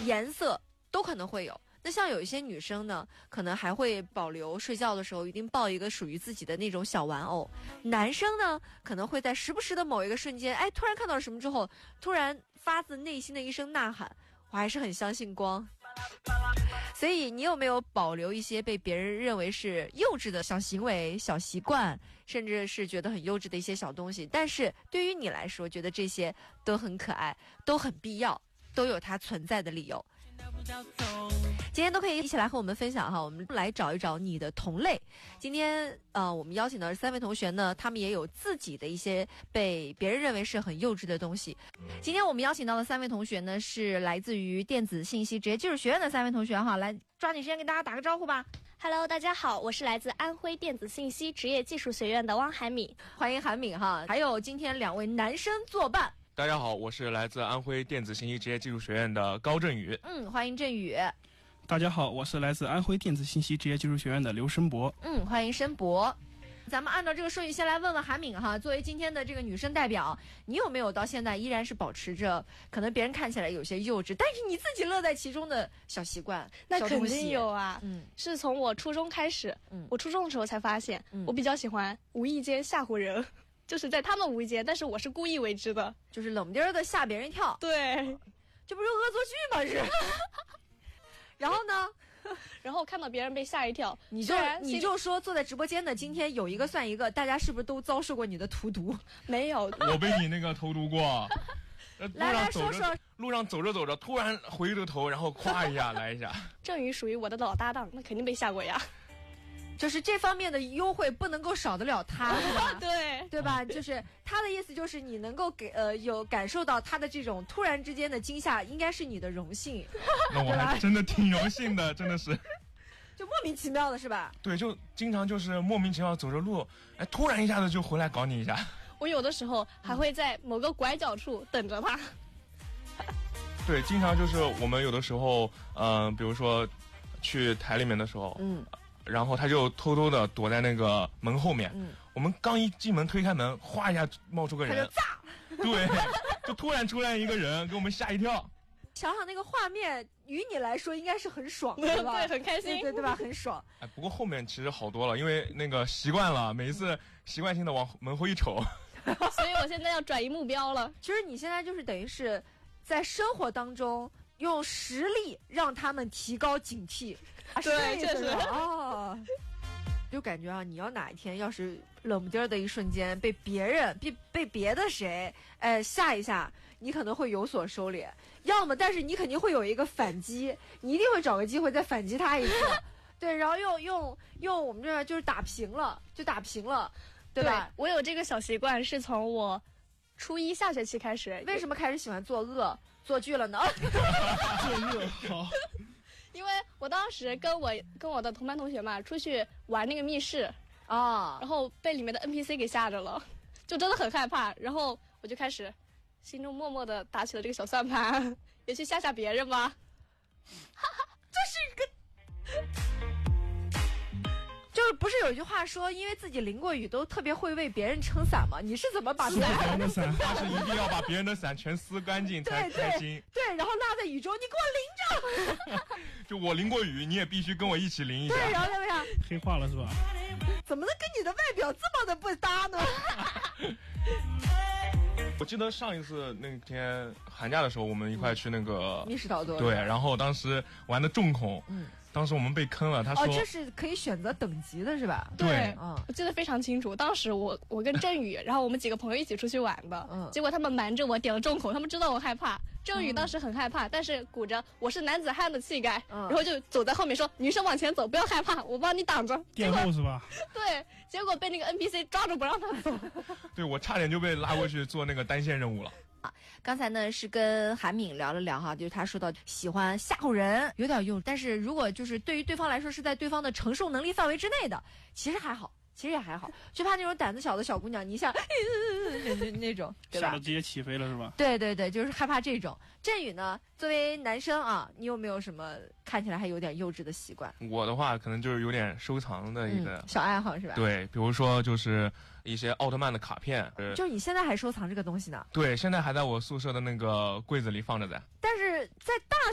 颜色都可能会有。那像有一些女生呢，可能还会保留睡觉的时候一定抱一个属于自己的那种小玩偶。男生呢，可能会在时不时的某一个瞬间，突然看到了什么之后，突然发自内心的一声呐喊，我还是很相信光。所以你有没有保留一些被别人认为是幼稚的小行为、小习惯，甚至是觉得很幼稚的一些小东西，但是对于你来说，觉得这些都很可爱，都很必要，都有它存在的理由。今天都可以一起来和我们分享哈，我们来找一找你的同类。今天我们邀请的3位同学呢，他们也有自己的一些被别人认为是很幼稚的东西。今天我们邀请到的3位同学呢，是来自于电子信息职业技术学院的3位同学哈，来抓紧时间给大家打个招呼吧。 Hello， 大家好，我是来自安徽电子信息职业技术学院的汪海敏， 欢迎海敏哈。还有今天2位男生作伴。 大家好，我是来自安徽电子信息职业技术学院的高振宇。 欢迎振宇。 大家好，我是来自安徽电子信息职业技术学院的刘申博。 欢迎申博。咱们按照这个顺序先来问问韩敏哈，作为今天的这个女生代表，你有没有到现在依然是保持着可能别人看起来有些幼稚，但是你自己乐在其中的小习惯？ 那肯定有啊。是从我初中开始，我初中的时候才发现，我比较喜欢无意间吓唬人，就是在他们无意间，但是我是故意为之的， 就是冷不丁的吓别人一跳。 对， 这不是恶作剧吗？是。然后呢？ 然后看到别人被吓一跳， 你就说坐在直播间的今天有一个算一个，大家是不是都遭受过你的荼毒？ 没有， 我被你那个荼毒过。 来说说， 路上走着走着，突然回着头，然后咵一下来一下。 振宇属于我的老搭档，那肯定被吓过呀。 就是这方面的优惠不能够少得了他，对吧？就是他的意思，就是你能够有感受到他的这种突然之间的惊吓，应该是你的荣幸。 那我还真的挺荣幸的，真的是。 就莫名其妙的是吧？ 对，就经常就是莫名其妙走着路，突然一下子就回来搞你一下。 我有的时候还会在某个拐角处等着他。 对，经常就是我们有的时候，比如说去台里面的时候，然后他就偷偷的躲在那个门后面，我们刚一进门推开门，哗一下冒出个人， 他就炸， 对，就突然出来一个人，给我们吓一跳。 想想那个画面，于你来说应该是很爽，对吧？ 对，很开心， 对吧？很爽。 不过后面其实好多了，因为那个习惯了，每一次习惯性的往门后一瞅， 所以我现在要转移目标了。 其实你现在就是等于是在生活当中用实力让他们提高警惕。 对，确实哦。就感觉啊，你要哪一天要是冷不丁的一瞬间被别人被别的谁吓一下，你可能会有所收敛，要么但是你肯定会有一个反击，你一定会找个机会再反击他一次。对，然后用我们这就是打平了，对吧？ 我有这个小习惯是从我初一下学期开始。 为什么开始喜欢作恶作剧了呢？ 作恶好。 因为我当时跟我的同班同学嘛出去玩那个密室啊， 然后被里面的 NPC 给吓着了，就真的很害怕，然后我就开始心中默默的打起了这个小算盘，也去吓吓别人吧。 这是一个。就是不是有一句话说，因为自己淋过雨都特别会为别人撑伞吗？你是怎么把别人的伞？ 他是一定要把别人的伞全撕干净才开心。 对，然后落在雨中，你给我淋着。 就我淋过雨，你也必须跟我一起淋一下。 对，然后怎么样？ 黑化了是吧？ 怎么能跟你的外表这么的不搭呢？ 我记得上一次那天寒假的时候，我们一块去那个密室逃脱。 对，然后当时玩的重恐。当时我们被坑了，他说这是可以选择等级的是吧？ 对，我记得非常清楚。当时我跟振宇，然后我们几个朋友一起出去玩的，结果他们瞒着我点了重口，他们知道我害怕。振宇当时很害怕，但是鼓着我是男子汉的气概，然后就走在后面说：“女生往前走，不要害怕，我帮你挡着。” 垫后是吧？ 对，结果被那个 NPC 抓住不让他走。 对，我差点就被拉过去做那个单线任务了。 刚才呢是跟韩敏聊了聊哈，就是他说到喜欢吓唬人，有点幼稚，但是如果就是对于对方来说是在对方的承受能力范围之内的，其实还好，其实也还好，就怕那种胆子小的小姑娘，你想那种，对吧？ 吓得直接起飞了是吧？ 对对对，就是害怕这种。振宇呢，作为男生啊，你有没有什么看起来还有点幼稚的习惯？ 我的话可能就是有点收藏的一个、 小爱好是吧？ 对，比如说就是一些奥特曼的卡片， 就是你现在还收藏这个东西呢？ 对，现在还在我宿舍的那个柜子里放着的。 但是在大